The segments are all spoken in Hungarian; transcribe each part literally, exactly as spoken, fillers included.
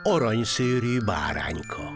aranyszőrű bárányka.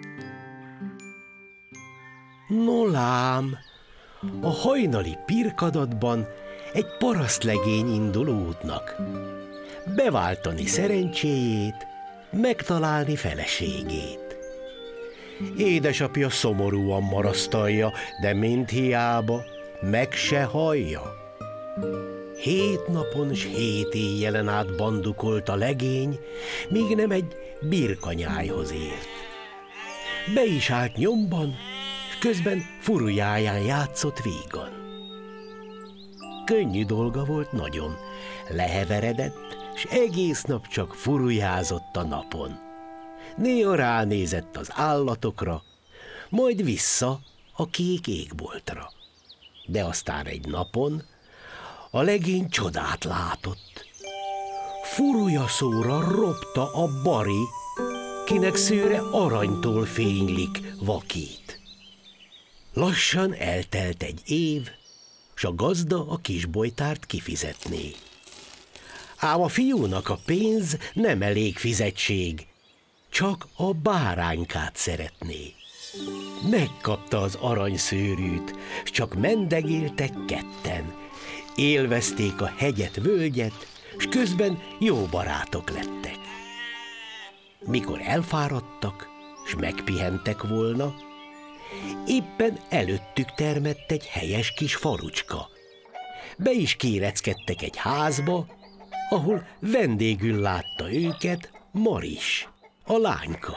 No lám, a hajnali pirkadatban egy parasztlegény indul útnak, beváltani szerencséjét, megtalálni feleségét. Édesapja szomorúan marasztalja, de mind hiába, meg se hallja. Hét napon s hét éjjelen át bandukolt a legény, míg nem egy birkanyájhoz ért. Be is állt nyomban, s közben furujáján játszott vígan. Könnyű dolga volt nagyon, leheveredett, s egész nap csak furujázott a napon. Néha ránézett az állatokra, majd vissza a kék égboltra. De aztán egy napon a legény csodát látott. Furujaszóra ropta a bari, kinek szőre aranytól fénylik, vakít. Lassan eltelt egy év, s a gazda a kisbolytárt kifizetné. Ám a fiúnak a pénz nem elég fizetség, csak a báránykát szeretné. Megkapta az aranyszőrűt, s csak mendegéltek ketten. Élvezték a hegyet, völgyet, s közben jó barátok lettek. Mikor elfáradtak, s megpihentek volna, éppen előttük termett egy helyes kis falucska. Be is kéreckedtek egy házba, ahol vendégül látta őket Maris, a lányka.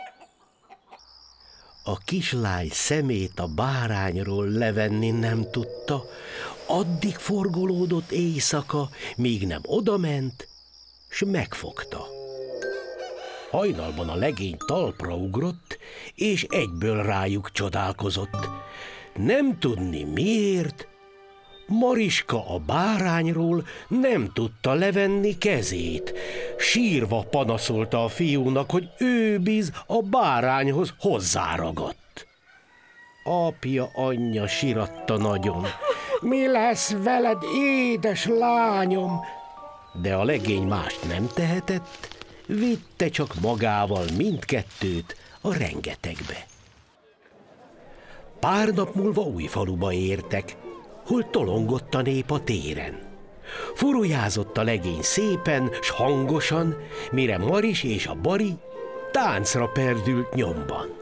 A kislány szemét a bárányról levenni nem tudta, addig forgolódott éjszaka, míg nem odament, s megfogta. Hajnalban a legény talpra ugrott, és egyből rájuk csodálkozott. Nem tudni miért, Mariska a bárányról nem tudta levenni kezét. Sírva panaszolta a fiúnak, hogy ő biz a bárányhoz hozzáragadt. Apja, anyja siratta nagyon. Mi lesz veled, édes lányom? De a legény mást nem tehetett, vitte csak magával mindkettőt a rengetegbe. Pár nap múlva új faluba értek, hol tolongott a nép a téren. Furujázott a legény szépen, s hangosan, mire Maris és a bari táncra perdült nyomban.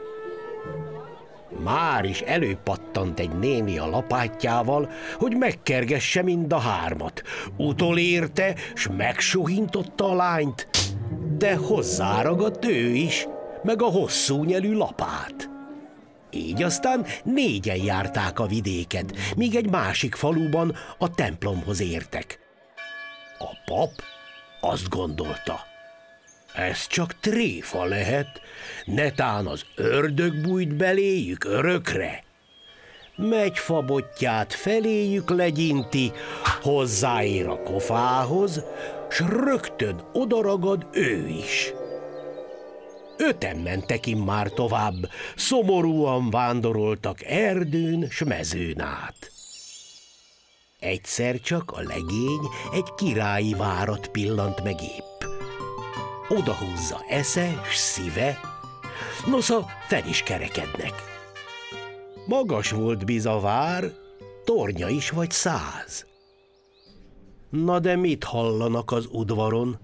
Már is előpattant egy néni a lapátjával, hogy megkergesse mind a hármat. Utolérte, s megsuhintotta a lányt, de hozzáragadt ő is, meg a hosszú nyelű lapát. Így aztán négyen járták a vidéket, míg egy másik faluban a templomhoz értek. A pap azt gondolta, ez csak tréfa lehet, netán az ördög bújt beléjük örökre. Megy fabottyát feléjük legyinti, hozzáér a kofához, s rögtön odaragad ő is. Öten mentek immár tovább, szomorúan vándoroltak erdőn s mezőn át. Egyszer csak a legény egy királyi várat pillant meg épp. Odahúzza esze s szíve, nosza fel is kerekednek. Magas volt biz a vár, tornya is vagy száz. Na de mit hallanak az udvaron?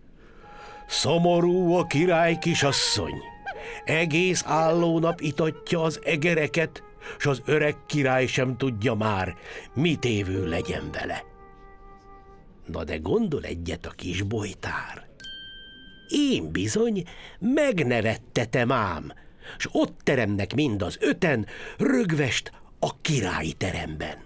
Szomorú a király kisasszony, egész állónap itatja az egereket, s az öreg király sem tudja már, mit évő legyen vele. Na de gondol egyet a kisbolytár. Én bizony megnevettetem ám, s ott teremnek mind az öten rögvest a királyi teremben.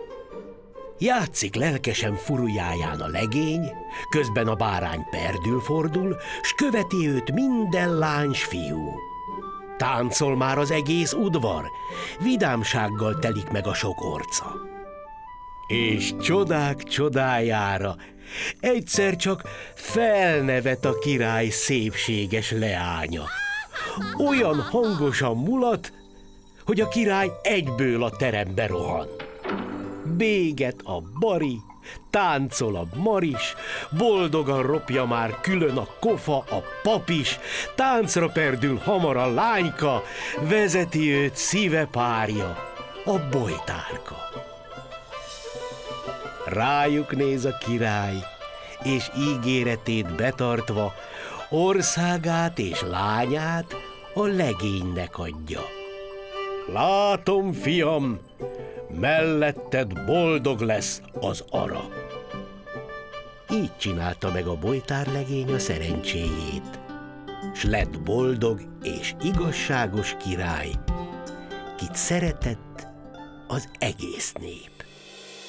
Játszik lelkesen furujáján a legény, közben a bárány perdül fordul, s követi őt minden lány s fiú. Táncol már az egész udvar, vidámsággal telik meg a sok orca. És csodák csodájára egyszer csak felnevet a király szépséges leánya. Olyan hangosan mulat, hogy a király egyből a terembe rohan. Béget a bari, Táncol a maris, boldogan ropja már külön a kofa, a pap is, táncra perdül hamar a lányka, vezeti őt szíve párja, a bojtárka. Rájuk néz a király, és ígéretét betartva országát és lányát a legénynek adja. Látom, fiam, melletted boldog lesz az ara. Így csinálta meg a bojtárlegény a szerencséjét, s lett boldog és igazságos király, kit szeretett az egész nép.